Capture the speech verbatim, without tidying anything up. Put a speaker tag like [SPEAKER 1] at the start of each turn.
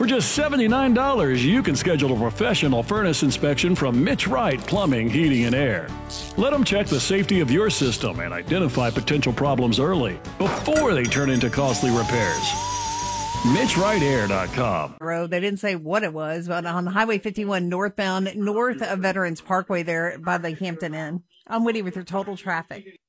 [SPEAKER 1] For just seventy-nine dollars, you can schedule a professional furnace inspection from Mitch Wright Plumbing, Heating, and Air. Let them check the safety of your system and identify potential problems early before they turn into costly repairs. Mitch Wright Air dot com.
[SPEAKER 2] Road. They didn't say what it was, but on Highway fifty-one northbound, north of Veterans Parkway there by the Hampton Inn. I'm Woody with your total traffic.